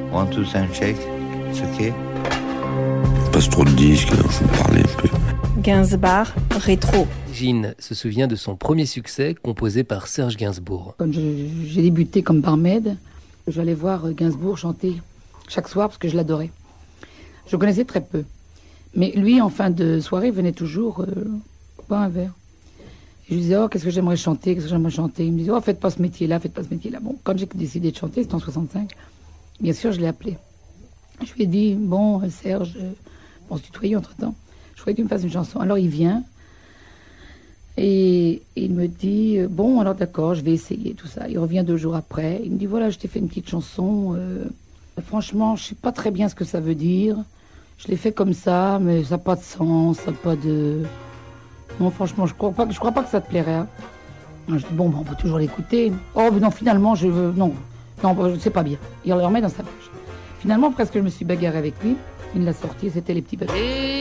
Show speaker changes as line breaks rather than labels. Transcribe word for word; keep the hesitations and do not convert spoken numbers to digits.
One, two, sound check. It's okay.
Passe trop de disques, alors je vais parler un peu.
Gainsbourg, rétro.
Gine se souvient de son premier succès composé par Serge Gainsbourg.
Quand je- j'ai débuté comme barmaid, j'allais voir Gainsbourg chanter chaque soir parce que je l'adorais. Je le connaissais très peu. Mais lui, en fin de soirée, venait toujours euh, boire un verre. Et je lui disais, oh, qu'est-ce que j'aimerais chanter, qu'est-ce que j'aimerais chanter. Il me disait, oh, faites pas ce métier-là, faites pas ce métier-là. Bon, quand j'ai décidé de chanter, c'était en soixante-cinq, bien sûr, je l'ai appelé. Je lui ai dit, bon, euh, Serge, euh, on se tutoyait entre-temps, je voudrais que tu me fasses une chanson. Alors il vient, et il me dit, euh, bon, alors d'accord, je vais essayer tout ça. Il revient deux jours après, il me dit, voilà, je t'ai fait une petite chanson. euh, franchement, je sais pas très bien ce que ça veut dire. Je l'ai fait comme ça, mais ça n'a pas de sens, ça n'a pas de... Non, franchement, je crois pas, que- je crois pas que ça te plairait. Hein. Je dis, bon, ben, on peut toujours l'écouter. Oh, mais non, finalement, je veux... Non, non, c'est pas bien. Il le remet dans sa poche. Finalement, presque, je me suis bagarrée avec lui. Il l'a sorti, c'était les petits bébés.